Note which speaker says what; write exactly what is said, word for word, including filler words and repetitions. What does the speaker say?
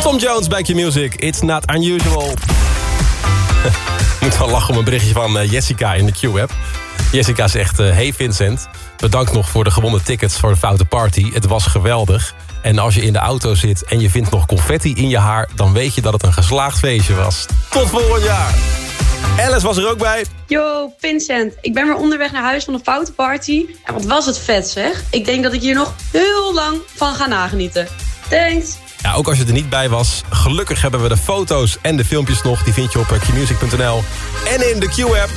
Speaker 1: Tom Jones bij Q-Music. It's not unusual. Ik moet wel lachen om een berichtje van uh, Jessica in de Q-app. Jessica zegt, uh, hey Vincent, bedankt nog voor de gewonnen tickets voor de Foute Party. Het was geweldig. En als je in de auto zit en je vindt nog confetti in je haar, dan weet je dat het een geslaagd feestje was. Tot volgend jaar. Alice was er ook bij.
Speaker 2: Yo, Vincent. Ik ben weer onderweg naar huis van de Foute Party. En wat was het vet, zeg. Ik denk dat ik hier nog heel lang van ga nagenieten. Thanks.
Speaker 1: Ja, ook als je er niet bij was, gelukkig hebben we de foto's en de filmpjes nog. Die vind je op q music punt n l en in de Q-app.